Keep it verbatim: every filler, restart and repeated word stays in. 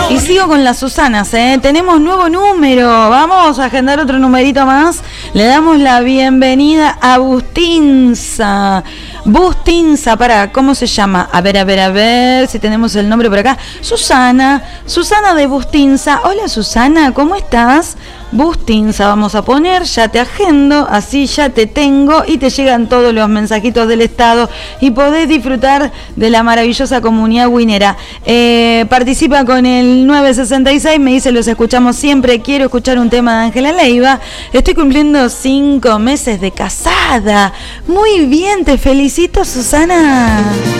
Y sigo con las Susanas, ¿eh? Tenemos nuevo número. Vamos a agendar otro numerito más. Le damos la bienvenida a Bustinza. Bustinza, para, ¿cómo se llama? A ver, a ver, a ver si tenemos el nombre por acá. Susana, Susana de Bustinza. Hola Susana, ¿cómo estás? Bustinza vamos a poner, ya te agendo, así ya te tengo y te llegan todos los mensajitos del Estado y podés disfrutar de la maravillosa comunidad winera. Eh, participa con el nueve sesenta y seis, me dice, los escuchamos siempre, quiero escuchar un tema de Ángela Leiva. Estoy cumpliendo cinco meses de casada. Muy bien, te felicito, Susana.